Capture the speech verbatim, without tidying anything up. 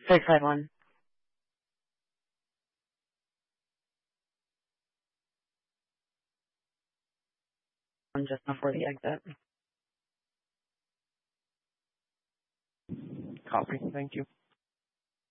six five one. Just before the exit. Copy. Thank you.